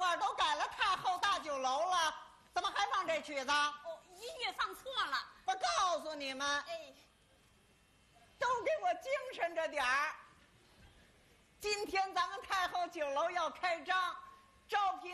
馆都改了太后大酒楼了，怎么还放这曲子？ 哦，音乐放错了。 我告诉你们， 哎， 都给我精神着点儿。今天咱们太后酒楼要开张，招聘